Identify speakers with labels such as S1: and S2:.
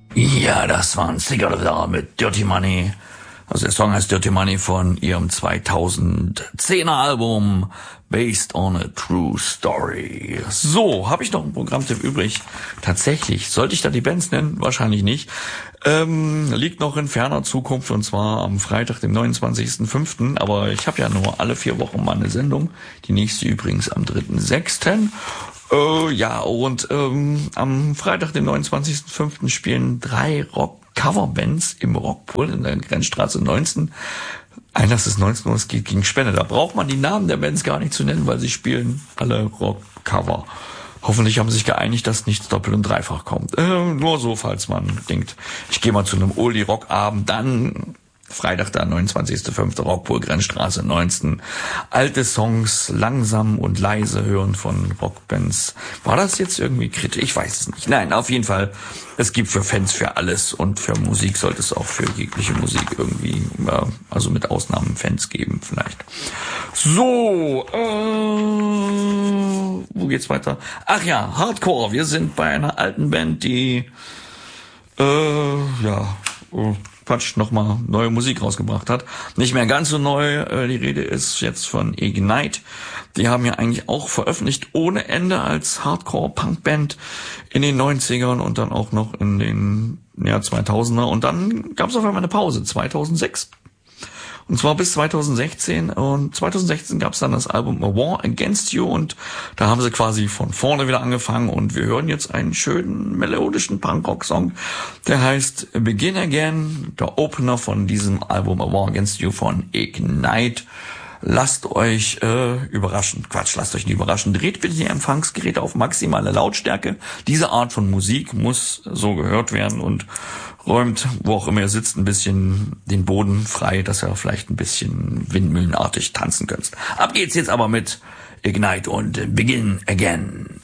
S1: Ja, das waren Cigarette mit Dirty Money. Also der Song heißt Dirty Money von ihrem 2010er Album Based on a True Story. So, habe ich noch einen Programmtipp übrig? Tatsächlich, sollte ich da die Bands nennen? Wahrscheinlich nicht. Liegt noch in ferner Zukunft und zwar am Freitag, dem 29.05. Aber ich habe ja nur alle 4 Wochen mal eine Sendung. Die nächste übrigens am 3.06. Ja, und am Freitag, dem 29.05. spielen 3 Rock-Cover-Bands im Rockpool in der Grenzstraße 19. Einlass ist 19 Uhr, es geht gegen Spende. Da braucht man die Namen der Bands gar nicht zu nennen, weil sie spielen alle Rock-Cover. Hoffentlich haben sie sich geeinigt, dass nichts doppelt und dreifach kommt. Nur so, falls man denkt, ich gehe mal zu einem Oldie-Rock-Abend, dann Freitag, der 29.05. Rockpool, Grenzstraße 19. Alte Songs langsam und leise hören von Rockbands. War das jetzt irgendwie kritisch? Ich weiß es nicht. Nein, auf jeden Fall, es gibt für Fans für alles und für Musik sollte es auch für jegliche Musik irgendwie, also mit Ausnahmen Fans geben vielleicht. So, wo geht's weiter? Ach ja, Hardcore. Wir sind bei einer alten Band, die, nochmal neue Musik rausgebracht hat. Nicht mehr ganz so neu, die Rede ist jetzt von Ignite. Die haben ja eigentlich auch veröffentlicht ohne Ende als Hardcore-Punk-Band in den 90ern und dann auch noch in den 2000er. Und dann gab es auf einmal eine Pause, 2006. Und zwar bis 2016. Und 2016 gab es dann das Album A War Against You. Und da haben sie quasi von vorne wieder angefangen. Und wir hören jetzt einen schönen melodischen Punkrock-Song. Der heißt Begin Again. Der Opener von diesem Album A War Against You von Ignite. Lasst euch überraschen. Lasst euch nicht überraschen. Dreht bitte die Empfangsgeräte auf maximale Lautstärke. Diese Art von Musik muss so gehört werden und räumt, wo auch immer ihr sitzt, ein bisschen den Boden frei, dass ihr vielleicht ein bisschen windmühlenartig tanzen könnt. Ab geht's jetzt aber mit Ignite und Begin Again.